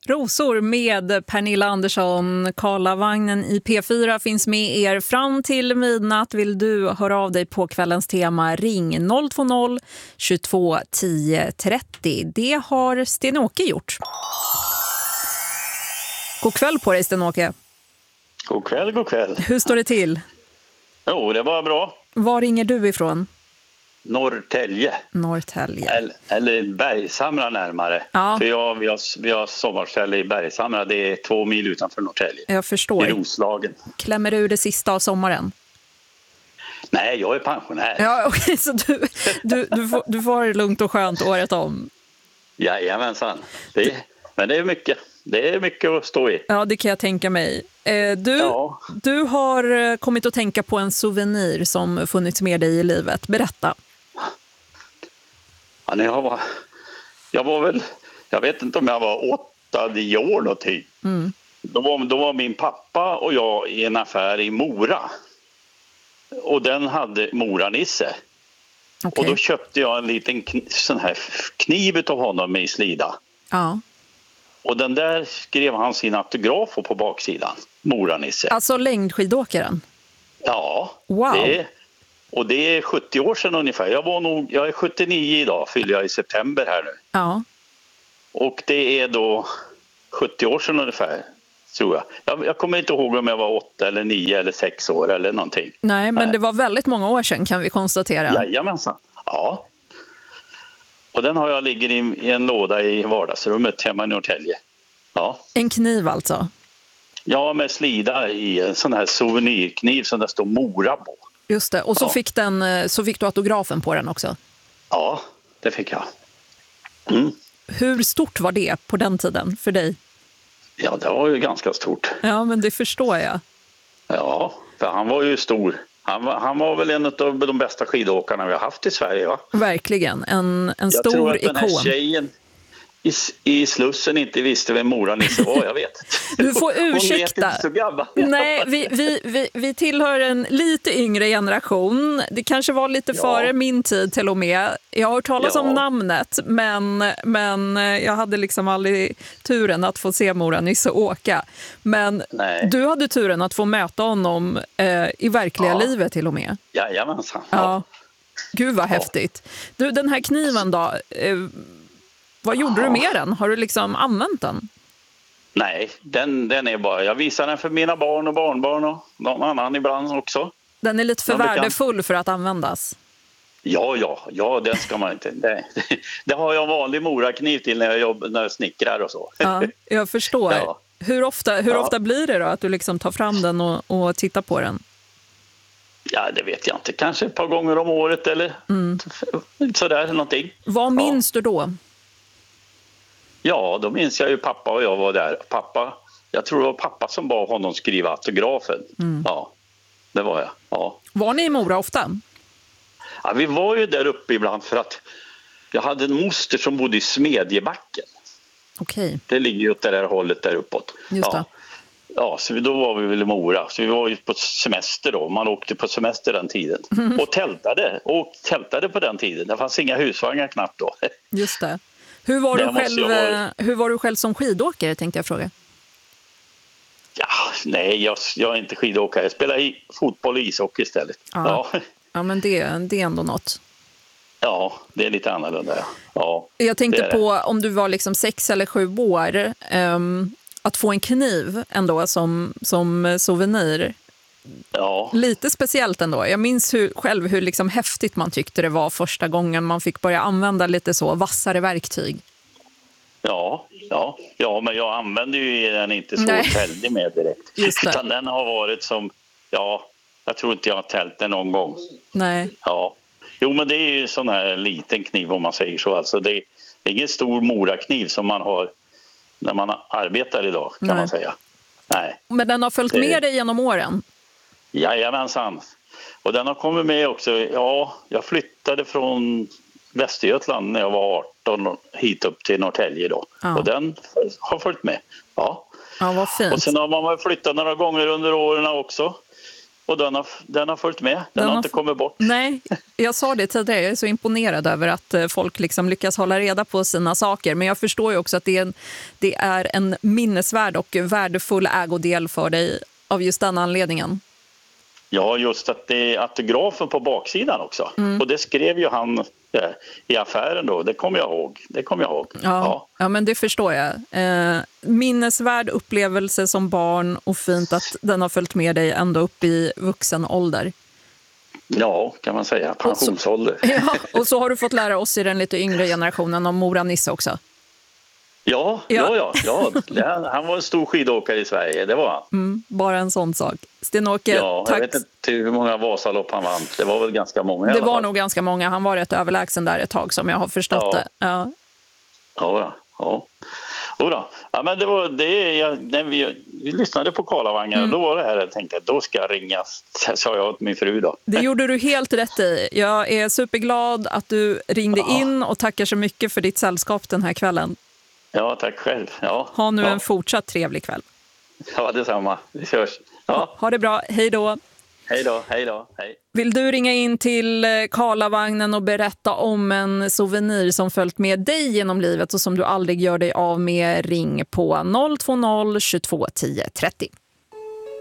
Rosor med Pernilla Andersson. Karlavagnen i P4 finns med er fram till midnatt. Vill du höra av dig på kvällens tema, ring 020 22 10 30. Det har Sten-Åke gjort. God kväll på dig, Sten-Åke. God kväll, god kväll. Hur står det till? Jo, det var bra. Var ringer du ifrån? Norrtälje. Eller Bergshamra närmare. Ja. För vi har sommarställe i Bergshamra. Det är 2 mil utanför Norrtälje. Jag förstår. I Roslagen. Klämmer du det sista av sommaren? Nej, jag är pensionär. Ja, okej, så du får det lugnt och skönt året om. Jajamensan. Men det är mycket. Det är mycket att stå i. Ja, det kan jag tänka mig. Du har kommit att tänka på en souvenir som funnits med dig i livet. Berätta. Ja, jag vet inte om jag var 8-9 år någonting. Mm. Då var min pappa och jag i en affär i Mora. Och den hade Mora-Nisse. Okay. Och då köpte jag en liten sån här kniv av honom i slida. Ja. Och den där skrev han sin autograf på baksidan. Mora-Nisse. Alltså längdskidåkaren? Ja. Wow. Det är 70 år sedan ungefär. Jag är 79 idag, fyller jag i september här nu. Ja. Och det är då 70 år sedan ungefär, tror jag. Jag kommer inte ihåg om jag var 8 eller 9 eller 6 år eller någonting. Nej, men det var väldigt många år sedan, kan vi konstatera. Jajamensan, ja. Och den har jag ligger i en låda i vardagsrummet hemma i Norrtälje. Ja. En kniv alltså? Ja, med slida i en sån här souvenirkniv som det står Mora på. Just det, och så, så fick du autografen på den också? Ja, det fick jag. Mm. Hur stort var det på den tiden för dig? Ja, det var ju ganska stort. Ja, men det förstår jag. Ja, för han var ju stor. Han var väl en av de bästa skidåkarna vi har haft i Sverige, va? Verkligen, en stor ikon. Jag tror att den här tjejen i Slussen inte visste vem Mora-Nisse var, jag vet. Du får ursäkta. Hon vet inte så gammal. Nej, vi tillhör en lite yngre generation. Det kanske var lite före min tid till och med. Jag har hört talas om namnet, men jag hade liksom aldrig turen att få se Mora-Nisse åka. Men du hade turen att få möta honom i verkliga livet till och med. Jajamensan. Ja. Gud vad häftigt. Du, den här kniven då... Vad gjorde du med den? Har du liksom använt den? Nej, den är bara... Jag visar den för mina barn och barnbarn och någon annan ibland också. Den är lite för värdefull för att användas. Ja, den ska man inte... Det har jag en vanlig morakniv till när jag snickrar och så. Ja, jag förstår. Ja. Hur ofta blir det då att du liksom tar fram den och tittar på den? Ja, det vet jag inte. Kanske ett par gånger om året eller sådär någonting. Vad minns du då? Ja, då minns jag ju pappa och jag var där. Jag tror det var pappa som bad honom skriva autografen. Ja, det var jag. Ja. Var ni i Mora ofta? Ja, vi var ju där uppe ibland för att jag hade en moster som bodde i Smedjebacken. Okej. Det ligger ju åt det där hållet där uppåt. Just det. Ja, så då var vi väl i Mora. Så vi var ju på semester då. Man åkte på semester den tiden. Och tältade på den tiden. Det fanns inga husvagnar knappt då. Just det. Hur var du själv som skidåkare, tänkte jag fråga? Ja, nej, jag är inte skidåkare. Jag spelar fotboll och ishockey istället. Ja, men det är ändå något. Ja, det är lite annorlunda. Ja, jag tänkte på om du var liksom 6 eller 7 år, att få en kniv ändå som souvenir. Ja. Lite speciellt ändå. Jag minns hur liksom häftigt man tyckte det var första gången man fick börja använda lite så vassare verktyg. Ja, men jag använde ju den inte så väldigt med direkt. Utan den har varit som, jag tror inte jag har tält den någon gång. Nej. Ja. Jo, men det är ju sån här liten kniv om man säger så. Alltså det är ingen stor morakniv som man har när man arbetar idag, kan man säga. Nej. Men den har följt med dig genom åren? Jajamensan. Och den har kommit med också. Ja, jag flyttade från Västergötland när jag var 18 hit upp till Norrtälje då. Ja. Och den har följt med. Ja, vad fint. Och sen har man flyttat några gånger under åren också. Och den har följt med. Den har inte kommit bort. Nej, jag sa det tidigare. Jag är så imponerad över att folk liksom lyckas hålla reda på sina saker. Men jag förstår ju också att det är en minnesvärd och värdefull ägodel för dig av just den anledningen. Ja, just att det är autografen på baksidan också. Och det skrev ju han i affären då. Det kommer jag ihåg. Ja, men det förstår jag. Minnesvärd upplevelse som barn och fint att den har följt med dig ända upp i vuxen ålder. Ja, kan man säga. Pensionsålder. Och så har du fått lära oss i den lite yngre generationen om Mora Nisse också. Ja. Han var en stor skidåkare i Sverige, det var han. Bara en sån sak. Sten-Åke, jag vet inte hur många Vasalopp han vann. Det var väl ganska många. Det var nog ganska många. Han var rätt överlägsen där ett tag som jag har förstått det. Ja. Ja, men det var det när vi lyssnade på Karlavagnen. Då var det här jag tänkte att då ska jag ringa, sa jag åt min fru då. Det gjorde du helt rätt i. Jag är superglad att du ringde in och tackar så mycket för ditt sällskap den här kvällen. Ja, tack själv. Ja. Ha nu en fortsatt trevlig kväll. Ja, detsamma. Vi körs. Ja. Ha det bra. Hej då. Hej då. Hej. Vill du ringa in till Karlavagnen och berätta om en souvenir som följt med dig genom livet och som du aldrig gör dig av med, ring på 020 22 10 30.